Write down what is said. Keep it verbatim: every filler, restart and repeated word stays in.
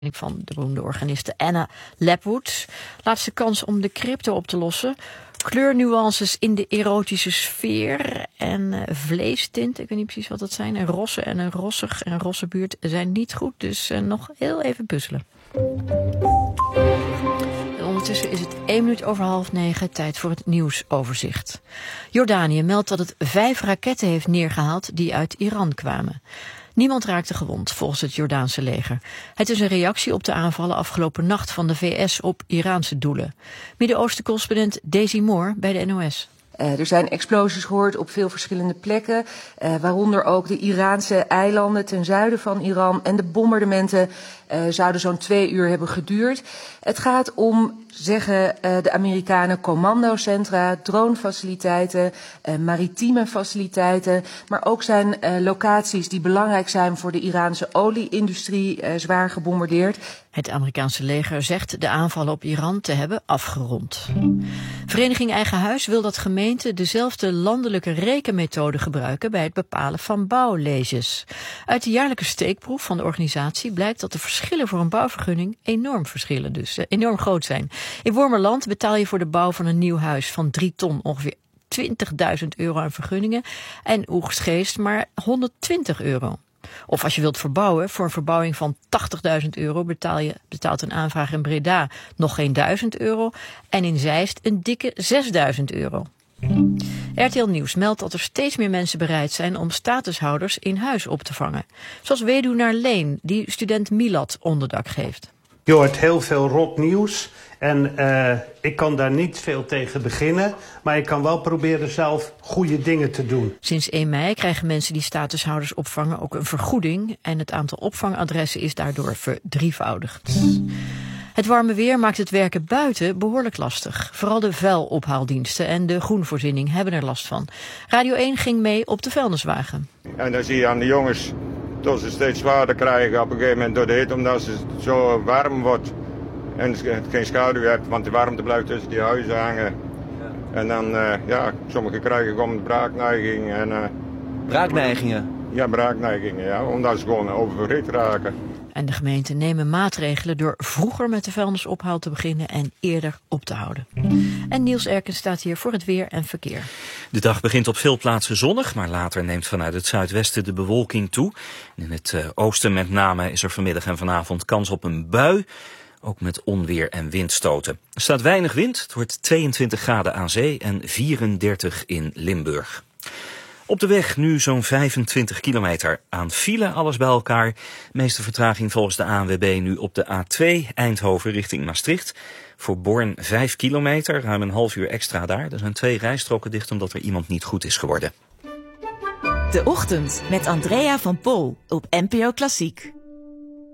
van de beroemde organiste Anna Lapwood. Laatste kans om de crypto op te lossen. Kleurnuances in de erotische sfeer en uh, vleestint, ik weet niet precies wat dat zijn. En rosse en een rossig en een rosse buurt zijn niet goed, dus uh, nog heel even puzzelen. En ondertussen is het één minuut over half negen, tijd voor het nieuwsoverzicht. Jordanië meldt dat het vijf raketten heeft neergehaald die uit Iran kwamen. Niemand raakte gewond, volgens het Jordaanse leger. Het is een reactie op de aanvallen afgelopen nacht van de V S op Iraanse doelen. Midden-Oosten-correspondent Daisy Moore bij de N O S. Uh, er zijn explosies gehoord op veel verschillende plekken, uh, waaronder ook de Iraanse eilanden ten zuiden van Iran. En de bombardementen uh, zouden zo'n twee uur hebben geduurd. Het gaat om, zeggen uh, de Amerikanen, commandocentra, dronefaciliteiten, uh, maritieme faciliteiten. Maar ook zijn uh, locaties die belangrijk zijn voor de Iraanse olie-industrie uh, zwaar gebombardeerd. Het Amerikaanse leger zegt de aanvallen op Iran te hebben afgerond. Vereniging Eigen Huis wil dat gemeenten dezelfde landelijke rekenmethode gebruiken bij het bepalen van bouwleges. Uit de jaarlijke steekproef van de organisatie blijkt dat de verschillen voor een bouwvergunning enorm verschillen, dus uh, enorm groot zijn. In Wormerland betaal je voor de bouw van een nieuw huis van drie ton ongeveer twintigduizend euro aan vergunningen en Oegstgeest maar honderdtwintig euro. Of als je wilt verbouwen, voor een verbouwing van tachtigduizend euro betaal je, betaalt een aanvraag in Breda nog geen duizend euro en in Zeist een dikke zesduizend euro. R T L Nieuws meldt dat er steeds meer mensen bereid zijn om statushouders in huis op te vangen. Zoals weduwnaar Leen, die student Milad onderdak geeft. Je hoort heel veel rot nieuws en uh, ik kan daar niet veel tegen beginnen, maar ik kan wel proberen zelf goede dingen te doen. Sinds één mei krijgen mensen die statushouders opvangen ook een vergoeding en het aantal opvangadressen is daardoor verdrievoudigd. Het warme weer maakt het werken buiten behoorlijk lastig. Vooral de vuilophaaldiensten en de groenvoorziening hebben er last van. Radio één ging mee op de vuilniswagen. En dan zie je aan de jongens dat ze steeds zwaarder krijgen op een gegeven moment door de hitte, omdat het zo warm wordt. En het geen schaduw hebt, want de warmte blijft tussen die huizen hangen. Ja. En dan, uh, ja, sommigen krijgen gewoon braakneiging. En, uh, braakneigingen? Ja, braakneigingen, ja, omdat ze gewoon oververhit raken. En de gemeenten nemen maatregelen door vroeger met de vuilnisophaal te beginnen en eerder op te houden. En Niels Erken staat hier voor het weer en verkeer. De dag begint op veel plaatsen zonnig, maar later neemt vanuit het zuidwesten de bewolking toe. In het uh, oosten met name is er vanmiddag en vanavond kans op een bui. Ook met onweer en windstoten. Er staat weinig wind, het wordt tweeëntwintig graden aan zee en vierendertig in Limburg. Op de weg nu zo'n vijfentwintig kilometer aan file, alles bij elkaar. De meeste vertraging volgens de A N W B nu op de A twee Eindhoven richting Maastricht. Voor Born vijf kilometer, ruim een half uur extra daar. Er zijn twee rijstroken dicht omdat er iemand niet goed is geworden. De Ochtend met Andrea van Pol op N P O Klassiek.